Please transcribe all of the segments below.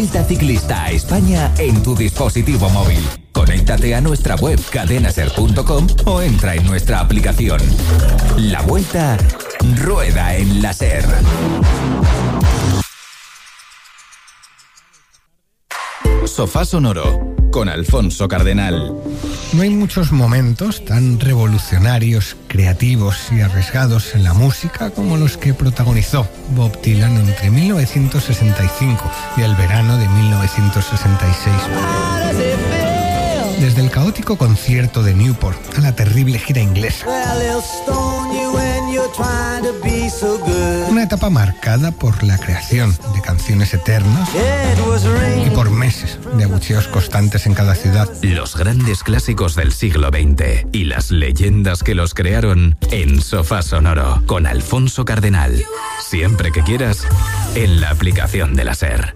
Vuelta Ciclista a España en tu dispositivo móvil. Conéctate a nuestra web cadenaser.com o entra en nuestra aplicación. La Vuelta rueda en la SER. Sofá Sonoro con Alfonso Cardenal. No hay muchos momentos tan revolucionarios, creativos y arriesgados en la música como los que protagonizó Bob Dylan entre 1965 y el verano de 1966. Desde el caótico concierto de Newport a la terrible gira inglesa. Una etapa marcada por la creación de canciones eternas y por meses de abucheos constantes en cada ciudad. Los grandes clásicos del siglo XX y las leyendas que los crearon en Sofá Sonoro con Alfonso Cardenal. Siempre que quieras, en la aplicación de la SER.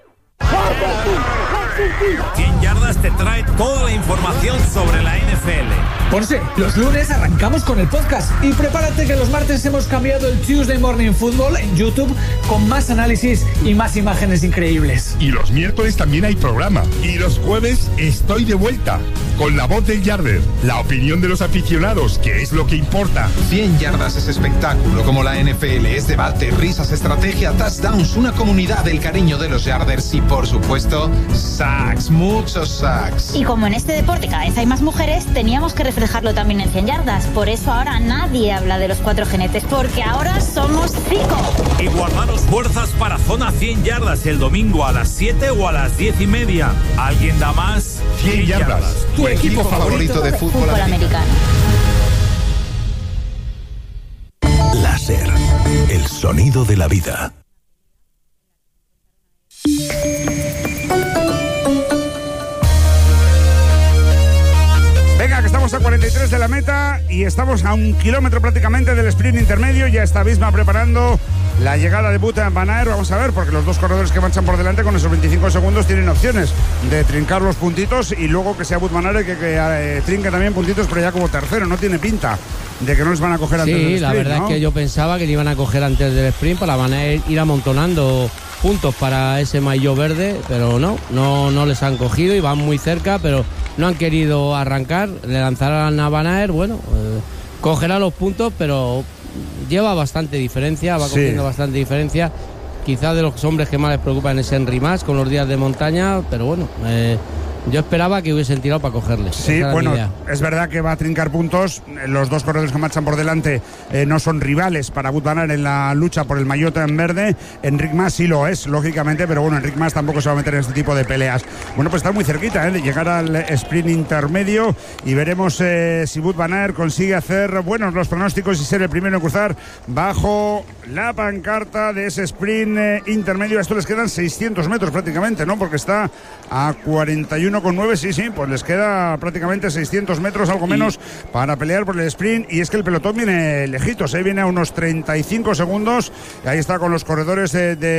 100 Yardas te trae toda la información sobre la NFL. Ponce, los lunes arrancamos con el podcast y prepárate que los martes hemos cambiado el Tuesday Morning Football en YouTube con más análisis y más imágenes increíbles. Y los miércoles también hay programa. Y los jueves estoy de vuelta con la voz del Yarder, la opinión de los aficionados, que es lo que importa. 100 Yardas es espectáculo como la NFL, es debate, risas, estrategia, touchdowns, una comunidad del cariño de los Yarders y por supuesto sacks, muchos sacks. Y como en este deporte cada vez hay más mujeres, teníamos que reflejarlo también en 100 Yardas. Por eso ahora nadie habla de los 4 jinetes, porque ahora somos 5. Y guardaros fuerzas para Zona 100 Yardas el domingo a las 7 o a las 10:30. ¿Alguien da más? 100 Yardas, tu equipo favorito de fútbol americano. La SER, el sonido de la vida. Venga, que estamos a 43 de la meta y estamos a 1 kilómetro prácticamente del sprint intermedio. Ya está Visma preparando la llegada de Wout van Aert. Vamos a ver, porque los dos corredores que marchan por delante con esos 25 segundos tienen opciones de trincar los puntitos y luego que sea Wout van Aert que trinque también puntitos, pero ya como tercero. No tiene pinta de que no les van a coger antes del sprint. Sí, la verdad, ¿no? Es que yo pensaba que le iban a coger antes del sprint para Van Aert ir amontonando puntos para ese maillot verde, pero no les han cogido y van muy cerca, pero no han querido arrancar. Le lanzarán a Van Aert, cogerá los puntos, pero lleva bastante diferencia, va cogiendo bastante diferencia. Quizás de los hombres que más les preocupan es Henry Mas con los días de montaña, pero yo esperaba que hubiesen tirado para cogerle. Sí, es verdad que va a trincar puntos. Los dos corredores que marchan por delante no son rivales para Wout van Aert en la lucha por el maillot en verde. Enric Mas sí lo es, lógicamente, pero Enric Mas tampoco se va a meter en este tipo de peleas. Pues está muy cerquita de llegar al sprint intermedio y veremos si Wout van Aert consigue hacer buenos los pronósticos y ser el primero en cruzar bajo la pancarta de ese sprint intermedio. A esto les quedan 600 metros prácticamente, ¿no? Porque está a 41,9, sí, pues les queda prácticamente 600 metros, algo menos, para pelear por el sprint. Y es que el pelotón viene lejitos, viene a unos 35 segundos. Y ahí está con los corredores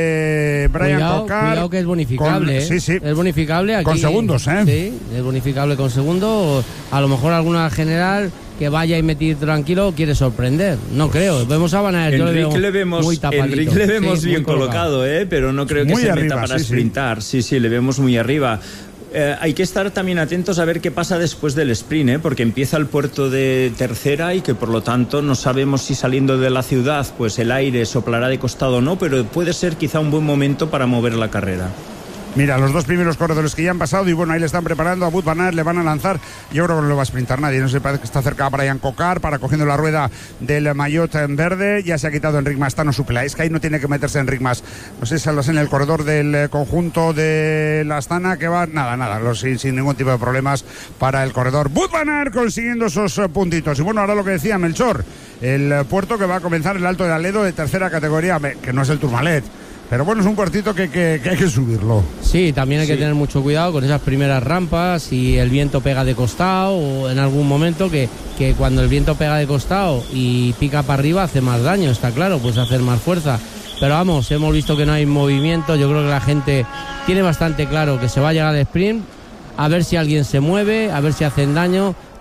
de Brian Cocard. Cuidado que es bonificable. Sí. Es bonificable aquí. Con segundos, Sí, es bonificable con segundos. A lo mejor alguna general que vaya y metido tranquilo quiere sorprender. No creo. Vemos a Van Aert. Enrique le vemos muy tapadito. Enrique le vemos bien colocado, pero no creo que muy se arriba, meta para sprintar. Sí, le vemos muy arriba. Hay que estar también atentos a ver qué pasa después del sprint, porque empieza el puerto de tercera y que por lo tanto no sabemos si saliendo de la ciudad pues el aire soplará de costado o no, pero puede ser quizá un buen momento para mover la carrera. Mira, los dos primeros corredores que ya han pasado y ahí le están preparando a Wout van Aert, le van a lanzar. Yo creo que no lo va a sprintar nadie, no sé, parece que está cerca Brian Cocard para cogiendo la rueda del maillot en verde. Ya se ha quitado Enric Mas, está no supla, es que ahí no tiene que meterse Enric Mas. No sé si saldrás en el corredor del conjunto de la Astana, que va nada, sin ningún tipo de problemas para el corredor. Wout van Aert consiguiendo esos puntitos. Y ahora lo que decía Melchor, el puerto que va a comenzar el Alto de Aledo de tercera categoría, que no es el Tourmalet. Pero es un puertito que hay que subirlo. Sí, también hay que tener mucho cuidado con esas primeras rampas, si el viento pega de costado o en algún momento que cuando el viento pega de costado y pica para arriba hace más daño, está claro, pues hacer más fuerza. Pero hemos visto que no hay movimiento, yo creo que la gente tiene bastante claro que se va a llegar al sprint, a ver si alguien se mueve, a ver si hacen daño.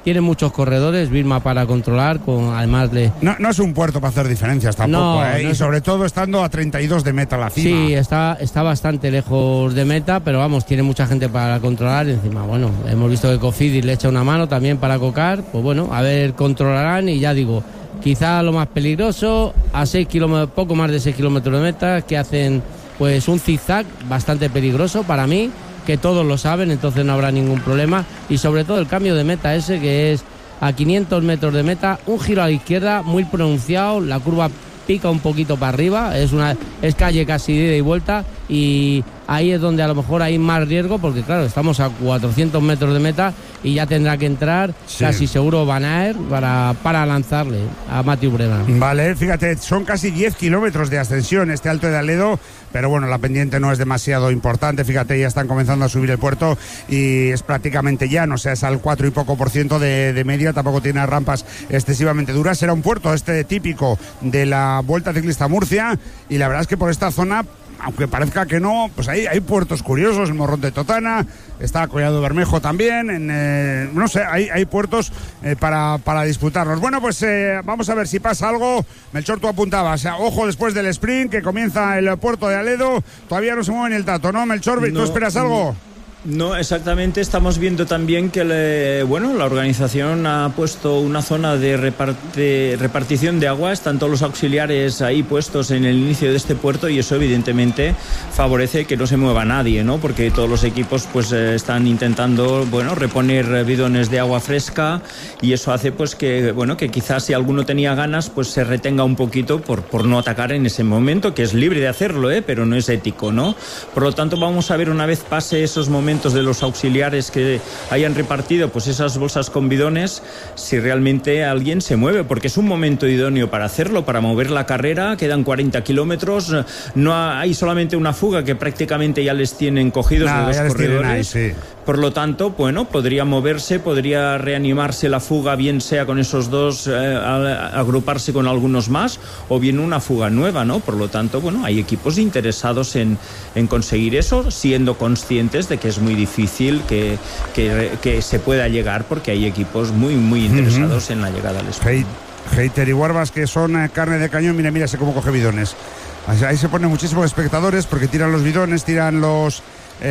tiene muchos corredores, Vilma, para controlar, además de... No es un puerto para hacer diferencias tampoco, y sobre todo estando a 32 de meta la cima. Sí, está bastante lejos de meta, pero vamos, tiene mucha gente para controlar. Y encima, bueno, hemos visto que Cofidis le echa una mano también para cocar. Pues bueno, a ver, controlarán y ya digo, quizá lo más peligroso, a 6 kilómetros, poco más de 6 kilómetros de meta, que hacen pues un zigzag bastante peligroso para mí, que todos lo saben, entonces no habrá ningún problema. Y sobre todo el cambio de meta ese, que es a 500 metros de meta, un giro a la izquierda muy pronunciado, la curva pica un poquito para arriba, es calle casi de ida y vuelta, y ahí es donde a lo mejor hay más riesgo, porque claro, estamos a 400 metros de meta y ya tendrá que entrar casi seguro Van Aert para lanzarle a Mathieu Brennan. Vale, fíjate, son casi 10 kilómetros de ascensión este Alto de Aledo, pero bueno, la pendiente no es demasiado importante. Fíjate, ya están comenzando a subir el puerto y es prácticamente llano, o sea, es al 4 y poco por ciento de media, tampoco tiene rampas excesivamente duras. Será un puerto típico de la Vuelta Ciclista Murcia, y la verdad es que por esta zona, aunque parezca que no, pues hay puertos curiosos, el Morrón de Totana, está Collado Bermejo también, no sé, hay puertos para disputarlos. Bueno, pues vamos a ver si pasa algo. Melchor, tú apuntabas, ojo después del sprint, que comienza el puerto de Aledo, todavía no se mueve ni el tato, ¿no, Melchor? ¿Tú esperas algo? No, exactamente. Estamos viendo también que la organización ha puesto una zona de repartición de agua. Están todos los auxiliares ahí puestos en el inicio de este puerto, y eso evidentemente favorece que no se mueva nadie, ¿no? Porque todos los equipos pues están intentando reponer bidones de agua fresca, y eso hace pues que quizás si alguno tenía ganas pues se retenga un poquito por no atacar en ese momento, que es libre de hacerlo, pero no es ético, ¿no? Por lo tanto, vamos a ver, una vez pase esos momentos de los auxiliares que hayan repartido pues esas bolsas con bidones, si realmente alguien se mueve, porque es un momento idóneo para hacerlo, para mover la carrera. Quedan 40 kilómetros, no hay solamente una fuga, que prácticamente ya les tienen cogidos de dos corredores. Por lo tanto, podría moverse, podría reanimarse la fuga, bien sea con esos dos, agruparse con algunos más, o bien una fuga nueva, ¿no? Por lo tanto, hay equipos interesados en conseguir eso, siendo conscientes de que es muy difícil que se pueda llegar, porque hay equipos muy, muy interesados en la llegada al sprint. Hater y Guarbas, que son carne de cañón. Mira cómo coge bidones. Ahí se ponen muchísimos espectadores, porque tiran los bidones, tiran los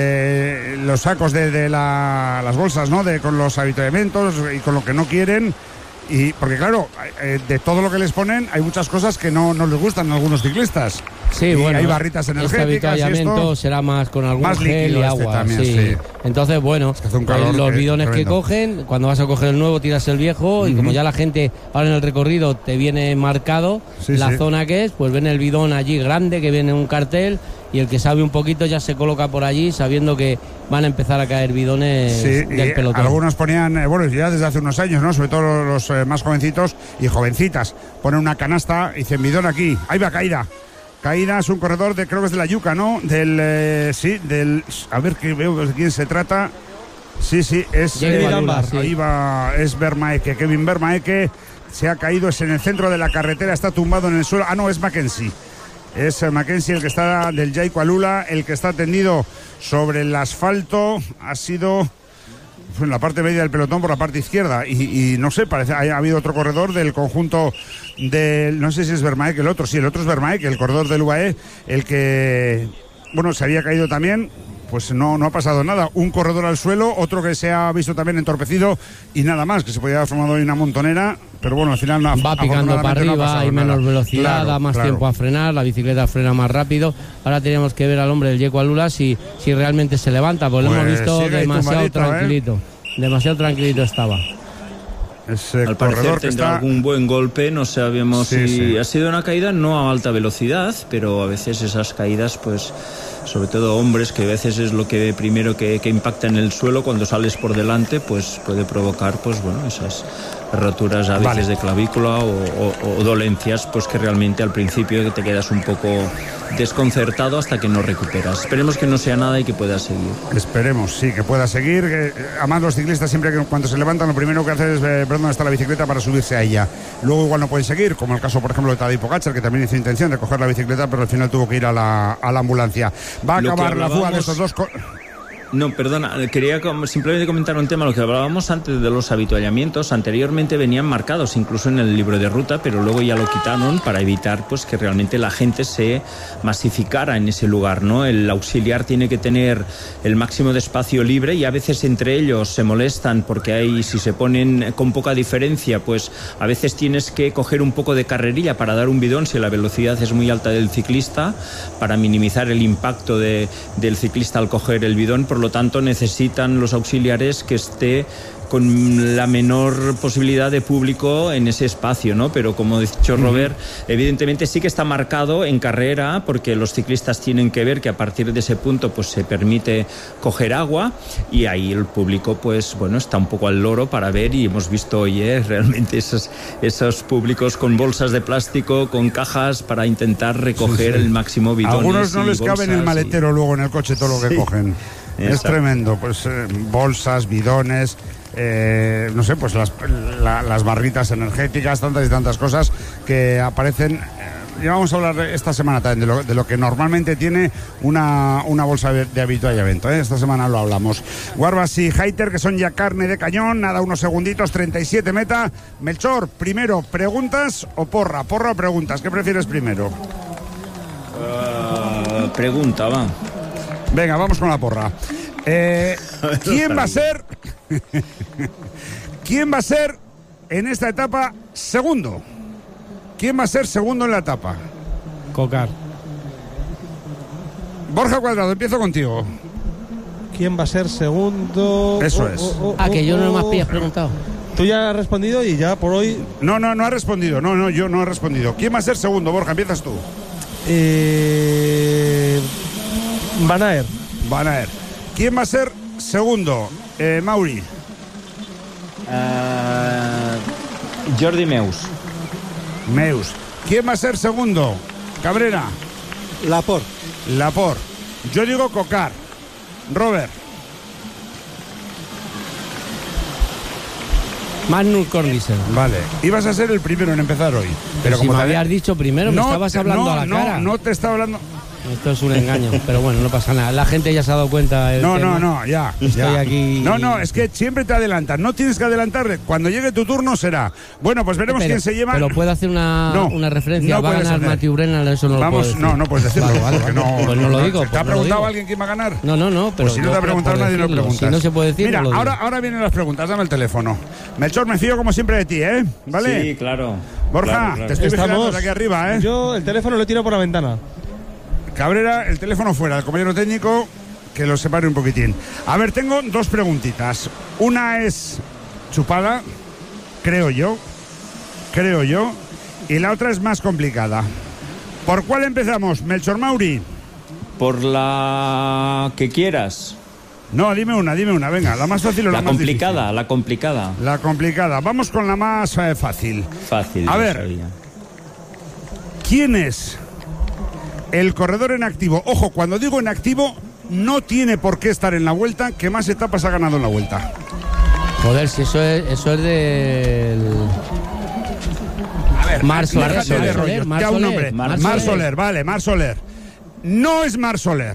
sacos de las bolsas, ¿no? Con los avituallamientos y con lo que no quieren. Y porque claro, de todo lo que les ponen hay muchas cosas que no les gustan a algunos ciclistas. Sí, hay barritas energéticas. Este avituallamiento será más con algún más gel y agua. También, sí. Entonces, los bidones que cogen, cuando vas a coger el nuevo tiras el viejo, y como ya la gente ahora en el recorrido te viene marcado la zona que es, pues ven el bidón allí grande que viene en un cartel, y el que sabe un poquito ya se coloca por allí sabiendo que van a empezar a caer bidones del pelotón. Algunos ponían, ya desde hace unos años, ¿no? Sobre todo los más jovencitos y jovencitas, ponen una canasta y dicen bidón aquí, ahí va Caída. Caída es un corredor creo que es de la Yuca, ¿no? A ver que veo de quién se trata. Sí, es ahí va, es Vermaeke, Kevin Vermaeke, se ha caído, es en el centro de la carretera, está tumbado en el suelo. No, es Mackenzie. Es Mackenzie el que está del Jaico Alula, el que está tendido sobre el asfalto. Ha sido en la parte media del pelotón por la parte izquierda, y no sé, parece ha habido otro corredor del conjunto del, no sé si es Vermaeke el otro es Vermaeke, el corredor del UAE, el que se había caído también. Pues no ha pasado nada, un corredor al suelo, otro que se ha visto también entorpecido, y nada más, que se podía haber formado ahí una montonera, pero al final va picando para arriba, hay menos velocidad, da más tiempo a frenar, la bicicleta frena más rápido. Ahora tenemos que ver al hombre del Jaico Alula si realmente se levanta, porque lo hemos visto demasiado tranquilito, demasiado tranquilito estaba. Al parecer tendrá algún buen golpe, no sabemos si ha sido una caída no a alta velocidad, pero a veces esas caídas, pues sobre todo hombres, que a veces es lo que primero que impacta en el suelo cuando sales por delante, pues puede provocar esas roturas a veces de clavícula o dolencias, pues que realmente al principio te quedas un poco desconcertado hasta que no recuperas. Esperemos que no sea nada y que pueda seguir. Esperemos, sí, que pueda seguir. Además, los ciclistas siempre que cuando se levantan, lo primero que hacen es ver dónde está la bicicleta para subirse a ella. Luego igual no pueden seguir, como el caso, por ejemplo, de Tadej Pogačar, que también hizo intención de coger la bicicleta, pero al final tuvo que ir a la ambulancia. Va a acabar la fuga de estos dos. No, perdona, quería simplemente comentar un tema, lo que hablábamos antes de los avituallamientos. Anteriormente venían marcados incluso en el libro de ruta, pero luego ya lo quitaron para evitar pues que realmente la gente se masificara en ese lugar, ¿no? El auxiliar tiene que tener el máximo de espacio libre y a veces entre ellos se molestan porque si se ponen con poca diferencia, pues a veces tienes que coger un poco de carrerilla para dar un bidón si la velocidad es muy alta del ciclista, para minimizar el impacto del ciclista al coger el bidón. Por lo tanto, necesitan los auxiliares que esté con la menor posibilidad de público en ese espacio, ¿no? Pero como ha dicho Robert, evidentemente sí que está marcado en carrera, porque los ciclistas tienen que ver que a partir de ese punto pues se permite coger agua, y ahí el público pues bueno, está un poco al loro para ver, y hemos visto hoy realmente esos públicos con bolsas de plástico, con cajas para intentar recoger el máximo bidones. Algunos no les cabe en el maletero luego en el coche todo lo que cogen. Exacto. Es tremendo, pues bolsas, bidones, no sé, pues las barritas energéticas, tantas y tantas cosas que aparecen. Ya vamos a hablar esta semana también de lo que normalmente tiene una bolsa de avituallamiento, ¿eh? Esta semana lo hablamos. Warbas y Hayter, que son ya carne de cañón. Nada, unos segunditos, 37 meta. Melchor, primero, ¿preguntas o porra? ¿Porra o preguntas? ¿Qué prefieres primero? Pregunta, va. Venga, vamos con la porra. ¿Quién va a ser? ¿Quién va a ser en esta etapa segundo? ¿Quién va a ser segundo en la etapa? Cocar. Borja Cuadrado, empiezo contigo. ¿Quién va a ser segundo? Eso es. Que yo no me has preguntado. Tú ya has respondido y ya por hoy... No ha respondido. No, yo no he respondido. ¿Quién va a ser segundo, Borja? Empiezas tú. Van Aert. ¿Quién va a ser segundo? Mauri. Jordi Meus. ¿Quién va a ser segundo? Cabrera. Laporte. Yo digo Cocar. Robert. Magnus Cornisen. Vale. Ibas a ser el primero en empezar hoy. Pero si como me habías dicho primero, me estabas hablando a la cara. No te estaba hablando... Esto es un engaño, pero bueno, no pasa nada. La gente ya se ha dado cuenta. Ya. Estoy aquí. No, es que siempre te adelantas. No tienes que adelantarte. Cuando llegue tu turno será. Bueno, pues veremos quién se lleva. Pero puedo hacer una referencia. No va a ganar Mathieu Brennan, eso no lo puedo decir. No puedes decirlo. Vale. Pues no lo digo. ¿Te ha preguntado alguien quién va a ganar? No, pero pues si no te ha preguntado nadie, no preguntas. Si no se puede decir. Mira, ahora vienen las preguntas. Dame el teléfono. Melchor, me fío como siempre de ti, ¿eh? ¿Vale? Sí, claro. Borja, te estoy vigilando de aquí arriba, ¿eh? Yo el teléfono lo tiro por la ventana. Cabrera, el teléfono fuera, el compañero técnico, que lo separe un poquitín. A ver, tengo dos preguntitas. Una es chupada, creo yo, y la otra es más complicada. ¿Por cuál empezamos, Melchor Mauri? Por la que quieras. No, dime una, venga, la más fácil o la más difícil. La complicada. La complicada, vamos con la más fácil. Fácil. A ver, ¿quién es el corredor en activo? Ojo, cuando digo en activo, no tiene por qué estar en la Vuelta, que más etapas ha ganado en la Vuelta. Joder, si eso es del... A ver, Mar Soler. Mar Soler, vale, Mar Soler. No es Mar Soler.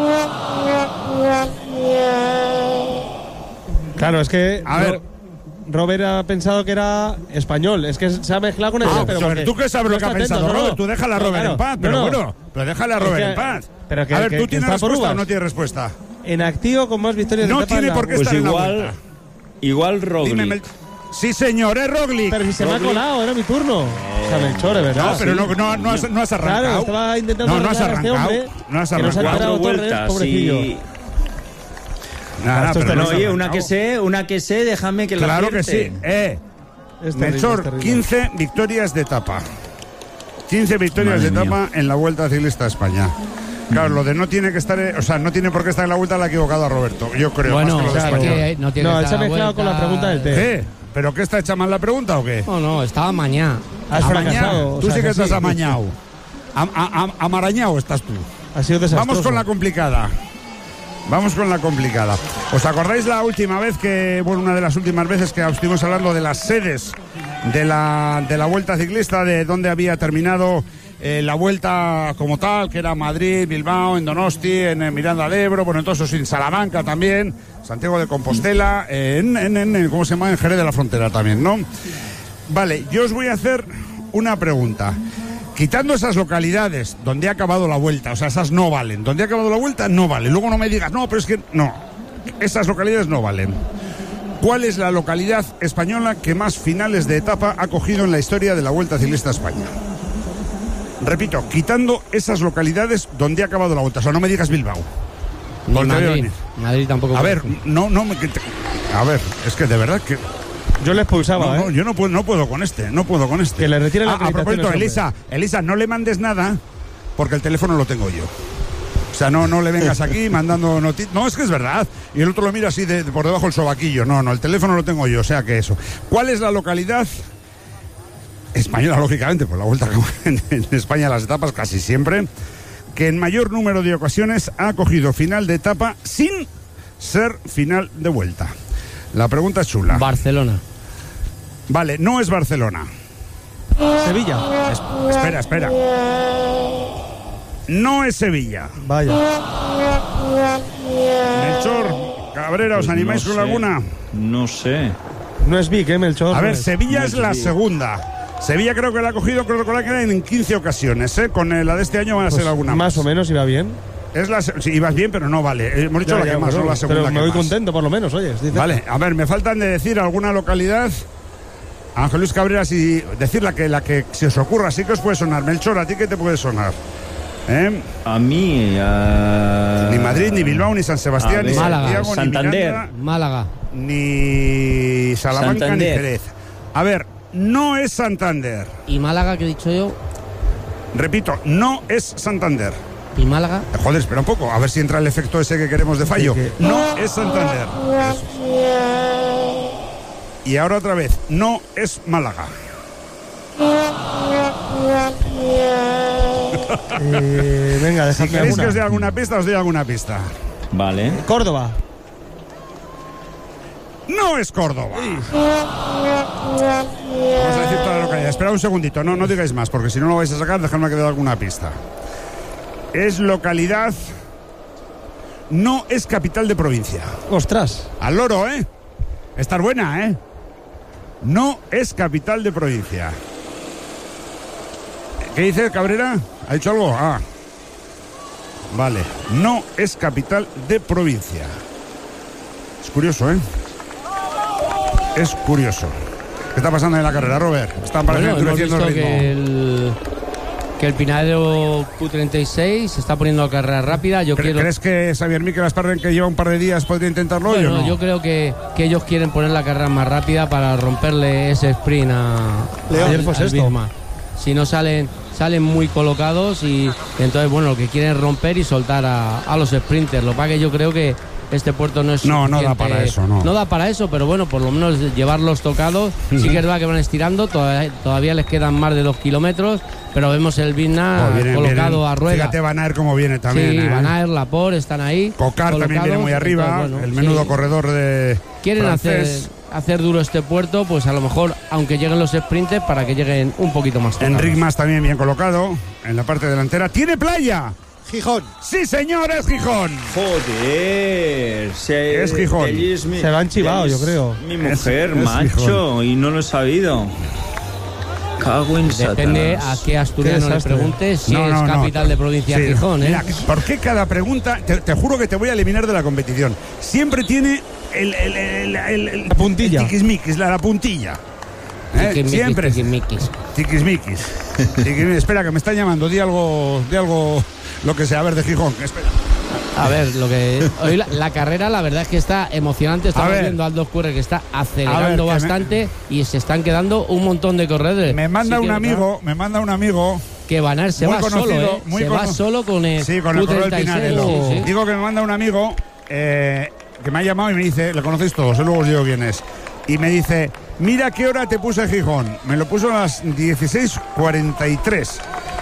Claro, es que... A ver... Robert ha pensado que era español. Es que se ha mezclado con el... pero tú qué sabes lo que ha pensado Robert. Tú déjale a Robert en paz. Pero déjale a Robert en paz. Pero a ver, ¿tú tienes respuesta o no tienes respuesta? En activo con más victorias de etapa. No tiene por qué estar en la Vuelta. Igual Roglic. Sí, señor, es Roglic. Pero si se me ha colado, era mi turno. O sea, Melchor, ¿verdad? No, pero no has arrancado. Claro, estaba intentando no has arrancado. No has arrancado. 4 vueltas, pobrecillo. Nada, pero oye, una que sé, déjame que la claro que sí. Melchor, 15 victorias de etapa. 15 victorias de etapa en la Vuelta Ciclista a España. Claro, lo de no tiene que estar, o sea, no tiene por qué estar en la Vuelta la ha equivocado a Roberto. Yo creo. Bueno, más que lo de no él se ha mezclado con la pregunta del té. ¿Qué? ¿Pero qué está hecha mal la pregunta o qué? No, estaba amañado. Has fracasado. Tú sí que estás amañado. Amarañado estás tú. Ha sido desastroso. Vamos con la complicada. ¿Os acordáis la última vez una de las últimas veces que estuvimos hablando de las sedes de la Vuelta Ciclista, de dónde había terminado la vuelta como tal, que era Madrid, Bilbao, en Donosti, en Miranda de Ebro, bueno, entonces en Salamanca también, Santiago de Compostela, ¿cómo se llama? En Jerez de la Frontera también, ¿no? Vale, yo os voy a hacer una pregunta. Quitando esas localidades donde ha acabado la vuelta, o sea, esas no valen. Donde ha acabado la vuelta, no vale. Luego no me digas, no, pero es que no. Esas localidades no valen. ¿Cuál es la localidad española que más finales de etapa ha cogido en la historia de la Vuelta Ciclista a España? Repito, quitando esas localidades donde ha acabado la vuelta. O sea, no me digas Bilbao. Ni Madrid tampoco. A ver, a ver, es que de verdad que... Yo le expulsaba, yo no puedo con este. Que le retiren la acreditación. A propósito, Elisa, no le mandes nada porque el teléfono lo tengo yo. O sea, no le vengas aquí mandando noticias. No, es que es verdad. Y el otro lo mira así por debajo del sobaquillo. No, el teléfono lo tengo yo, o sea que eso. ¿Cuál es la localidad española, lógicamente? Pues la vuelta en España, las etapas casi siempre, que en mayor número de ocasiones ha cogido final de etapa sin ser final de vuelta. La pregunta es chula. Barcelona. Vale, no es Barcelona. Sevilla. Espera. No es Sevilla. Vaya. Melchor, Cabrera, ¿os animáis con alguna? No sé. No es Vic, Melchor. A ver, Sevilla es la segunda. Sevilla creo que la ha cogido, creo recordar que era en 15 ocasiones, ¿eh? Con la de este año van a ser alguna más. Más o menos iba bien. Sí, ibas bien, pero no vale. Hemos dicho la que más, no la segunda. Pero me voy contento, por lo menos, oye. Vale, a ver, me faltan de decir alguna localidad. Ángel Luis Cabrera, si decir la que si os ocurra, sí que os puede sonar. Melchor, ¿a ti qué te puede sonar? A mí... Ni Madrid, ni Bilbao, ni San Sebastián, ni Santiago, Santander, ni Miranda, Málaga, ni Salamanca, Santander. Ni Jerez. A ver, no es Santander. ¿Y Málaga, que he dicho yo? Repito, no es Santander. ¿Y Málaga? Joder, espera un poco, a ver si entra el efecto ese que queremos de fallo. No es Santander. Y ahora otra vez, no es Málaga. Venga, dejadme si queréis que os dé alguna pista, os doy alguna pista. Vale. Córdoba. No es Córdoba. Vamos a decir toda la localidad. Espera un segundito, no digáis más, porque si no lo vais a sacar, dejadme que dé alguna pista. Es localidad... No es capital de provincia. ¡Ostras! Al loro, ¿eh? Estar buena, ¿eh? No es capital de provincia. ¿Qué dice Cabrera? ¿Ha dicho algo? Ah. Vale. No es capital de provincia. Es curioso, ¿eh? Es curioso. ¿Qué está pasando en la carrera, Robert? Están endureciendo el ritmo. Que el Pinarello Q36 se está poniendo a carrera rápida. ¿Crees que Xavier Miquel Asparren, que lleva un par de días, podría intentarlo hoy o no? Yo creo que ellos quieren poner la carrera más rápida para romperle ese sprint al Bismarck. Si no salen muy colocados y entonces, bueno, lo que quieren es romper y soltar a los sprinters. Lo que pasa que yo creo que este puerto no es suficiente. No da para eso, no da para eso, pero bueno, por lo menos llevarlos tocados. Sí que es verdad que van estirando, todavía les quedan más de 2 kilómetros, pero vemos el Bismarck colocado a rueda. Fíjate Van Aert como viene también. Sí, Van Aert, Laporte están ahí. Cocar también viene muy arriba, entonces, el menudo corredor de quieren hacer duro este puerto, pues a lo mejor, aunque lleguen los sprinters, para que lleguen un poquito más tocados. Enric Mas también bien colocado en la parte delantera. ¡Tiene playa! Gijón. Sí, señor, es Gijón. Joder. Es Gijón. Se lo han chivado, yo creo. Mi mujer, macho, y no lo he sabido. Cago en Depende Satanás. a qué asturiano le preguntes si es capital de provincia Gijón. Mira, ¿por qué cada pregunta? Te juro que te voy a eliminar de la competición. Siempre tiene la puntilla. Tiquismiquis, la puntilla. Siempre. Tiquismiquis. Espera, que me están llamando. Di algo, lo que sea. A ver, de Gijón. Espera. A ver, hoy la carrera, la verdad es que está emocionante. Estamos viendo a Aldo Curre que está acelerando bastante y se están quedando un montón de corredores. Me manda un amigo que Van Aert se va solo, va solo con el corredor del Pinarello. Sí. Digo que me manda un amigo que me ha llamado y me dice, le conocéis todos, luego os digo quién es. Y me dice, mira qué hora te puse Gijón. Me lo puso a las 16:43.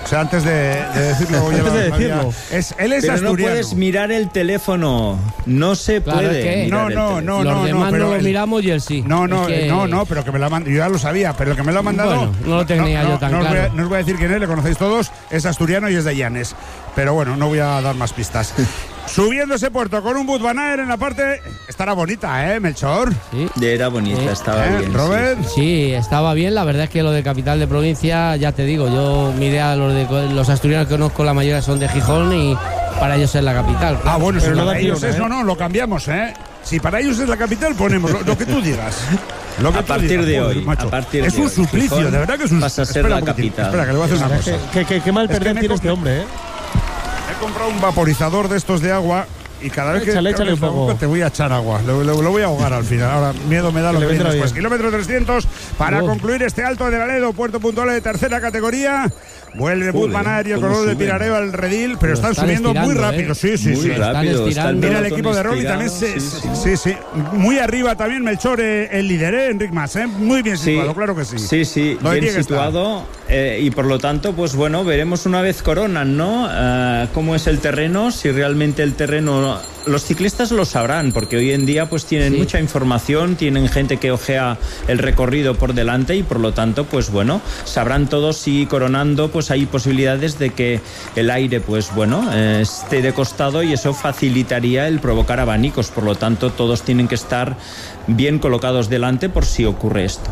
O sea, antes de decirlo, ya Antes de decirlo. Él es pero asturiano. no puedes mirar el teléfono. No se Claro, puede. es que mirar el teléfono. Los demás pero no lo miramos y él sí. No, Es que- pero que me lo ha mandado. Yo ya lo sabía, pero el que me lo ha mandado. Bueno, no lo tenía yo tan claro. No os voy a decir quién es, le conocéis todos. Es asturiano y es de Llanes. Pero bueno, no voy a dar más pistas. Subiendo ese puerto con un Wout van Aert en la parte. Estará bonita, Melchor. Sí. Era bonita, estaba bien. Robert. Sí, estaba bien. La verdad es que lo de capital de provincia, ya te digo, yo mi idea, los asturianos que conozco, la mayoría son de Gijón y para ellos es la capital. Ah, bueno, Pero si no para da ellos ni una, es. No, lo cambiamos, Si para ellos es la capital, ponemos lo que tú digas. Lo que A tú partir digas, de joder, hoy, macho. a partir es de un hoy, suplicio, Gijón de verdad que es un vas a ser espera la un poquitín, capital. Espera, que le voy a hacer una cosa. Qué mal Es que perder me tiene he este hombre, He comprado un vaporizador de estos de agua y cada vez Échale que abres un la poco. boca te voy a echar agua. Lo voy a ahogar al final. Ahora miedo me da lo Que que le viene vendrá después. bien. Kilómetro 300 para concluir este Alto de Laredo, puerto puntual de tercera categoría. Vuelve Wout van Aert y el cómo corredor de suben. Pirareo al redil, pero están están subiendo muy estirando, rápido. Sí. Muy rápido. Está el Mira el pelotón equipo de Robbie también. estirado, Sí. Muy arriba también Melchor, el líder, Enric Mas. Muy bien situado, claro que sí. Sí, Donde bien tiene que estar. situado. Y por lo tanto, pues bueno, veremos una vez coronan, ¿no? Cómo es el terreno, si realmente el terreno. Los ciclistas lo sabrán, porque hoy en día pues tienen mucha información, tienen gente que ojea el recorrido por delante y por lo tanto, pues bueno, sabrán todos si coronando pues hay posibilidades de que el aire, pues bueno, esté de costado y eso facilitaría el provocar abanicos. Por lo tanto, todos tienen que estar bien colocados delante por si ocurre esto.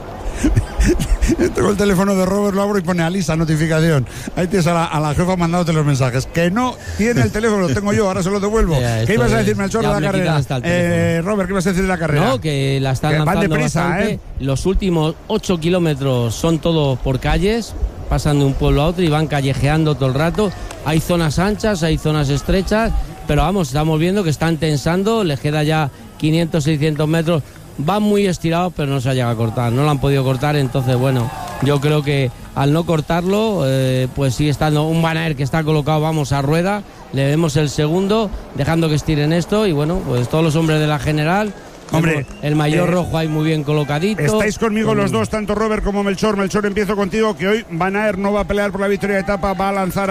Tengo el teléfono de Robert, lo abro y pone Alisa, notificación. Ahí tienes a la jefa mandándote los mensajes. Que no tiene el teléfono, lo tengo yo, ahora se lo devuelvo. ¿Qué ibas a decir, Melchor, de la carrera? Robert, ¿qué ibas a decir de la carrera? No, que la están Que van lanzando deprisa, bastante. Los últimos 8 kilómetros son todos por calles, pasan de un pueblo a otro y van callejeando todo el rato. Hay zonas anchas, hay zonas estrechas, pero vamos, estamos viendo que están tensando, les queda ya 500, 600 metros. Van muy estirados, pero no se ha llegado a cortar. No lo han podido cortar, entonces, bueno, yo creo que al no cortarlo, pues sigue estando un Van Aert que está colocado, vamos, a rueda. Le vemos el segundo, dejando que estiren esto. Y bueno, pues todos los hombres de la general. Hombre, el maillot rojo ahí muy bien colocadito. Estáis conmigo los dos, tanto Robert como Melchor. Melchor, empiezo contigo, que hoy Van Aert no va a pelear por la victoria de etapa, va a lanzar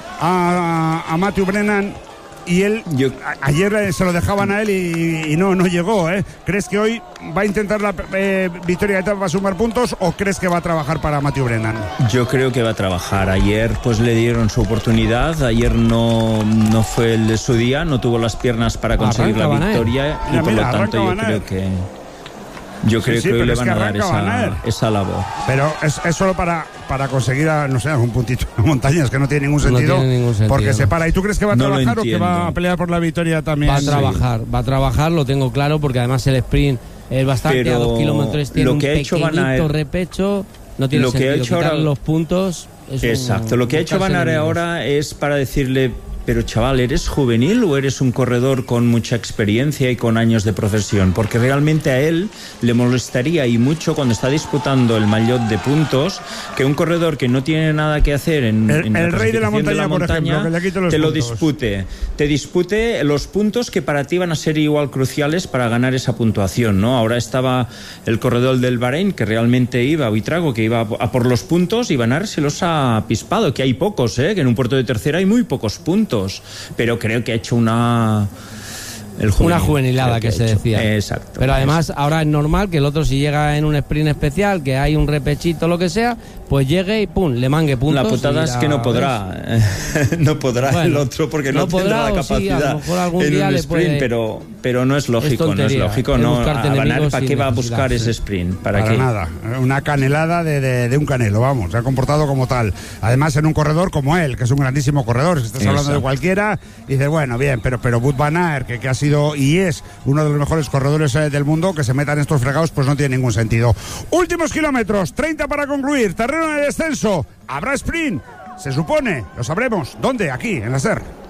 a Matthew Brennan. Y él, ayer se lo dejaban a él y no llegó, ¿Crees que hoy va a intentar la victoria de etapa para sumar puntos o crees que va a trabajar para Matthew Brennan? Yo creo que va a trabajar. Ayer pues le dieron su oportunidad, ayer no fue el de su día, no tuvo las piernas para conseguir la victoria y por lo tanto yo creo que hoy le van a dar esa labor. Pero es solo para conseguir, no sé, un puntito de montañas que no tiene ningún sentido. No tiene ningún sentido. Porque se para. ¿Y tú crees que va a trabajar o que va a pelear por la victoria también? Va a trabajar, lo tengo claro, porque además el sprint es bastante, pero a 2 kilómetros tiene lo que un ha hecho pequeñito repecho, no tiene sentido quitarle los puntos. Exacto, lo que ha hecho Van Aert ahora es para decirle: pero chaval, ¿eres juvenil o eres un corredor con mucha experiencia y con años de profesión? Porque realmente a él le molestaría y mucho cuando está disputando el maillot de puntos que un corredor que no tiene nada que hacer en el rey de la montaña, por ejemplo, que le quite los te puntos. te dispute los puntos que para ti van a ser igual cruciales para ganar esa puntuación, ¿no? Ahora estaba el corredor del Bahrein que realmente iba, Buitrago, que iba a por los puntos y Van Aert se los ha pispado, que hay pocos, que en un puerto de tercera hay muy pocos puntos. Pero creo que ha hecho una juvenilada que se decía. Exacto. Pero además ahora es normal que el otro, si llega en un sprint especial, que hay un repechito, lo que sea, pues llegue y pum, le mangue puntos. La putada es que no podrá. No podrá, bueno, el otro porque no tendrá la capacidad. Sí, a lo mejor algún en día un le sprint, pero no es lógico, no es lógico. No, Van Aert, ¿para qué va a buscar ese sprint? ¿Para qué? Nada. Una canelada de un canelo, vamos. Se ha comportado como tal. Además, en un corredor como él, que es un grandísimo corredor. Si estás hablando de cualquiera, y dices, bueno, bien, pero Wout van Aert, que ha sido y es uno de los mejores corredores del mundo, que se metan estos fregados, pues no tiene ningún sentido. Últimos kilómetros, 30 para concluir. Terreno de descenso. ¿Habrá sprint? Se supone, lo sabremos. ¿Dónde? Aquí, en la SER.